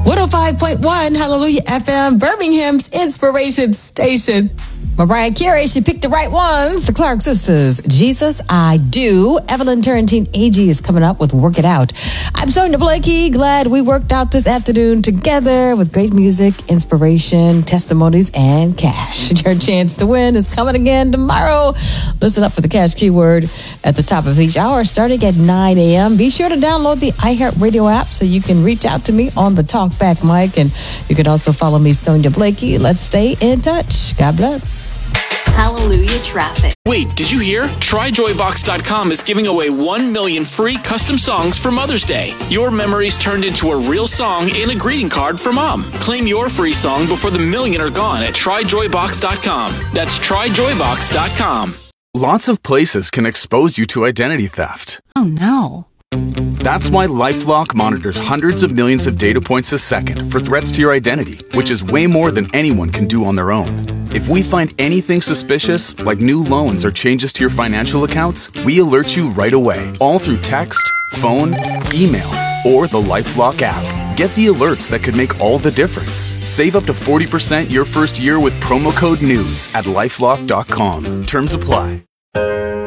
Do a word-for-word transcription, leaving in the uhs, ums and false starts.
one oh five point one Hallelujah F M, Birmingham's inspiration station. Mariah Carey, she picked the right ones. The Clark Sisters, Jesus, I Do. Evelyn Turrentine Agee is coming up with Work It Out. I'm Sonia Blakey. Glad we worked out this afternoon together with great music, inspiration, testimonies, and cash. Your chance to win is coming again tomorrow. Listen up for the cash keyword at the top of each hour starting at nine a.m. Be sure to download the iHeartRadio app so you can reach out to me on the Talkback mic. And you can also follow me, Sonia Blakey. Let's stay in touch. God bless. Hallelujah Traffic. Wait, did you hear? Try Joy Box dot com is giving away one million free custom songs for Mother's Day. Your memories turned into a real song and a greeting card for Mom. Claim your free song before the million are gone at Try Joy Box dot com. That's Try Joy Box dot com. Lots of places can expose you to identity theft. Oh no. That's why LifeLock monitors hundreds of millions of data points a second for threats to your identity, which is way more than anyone can do on their own. If we find anything suspicious, like new loans or changes to your financial accounts, we alert you right away, all through text, phone, email, or the LifeLock app. Get the alerts that could make all the difference. Save up to forty percent your first year with promo code NEWS at LifeLock dot com. Terms apply.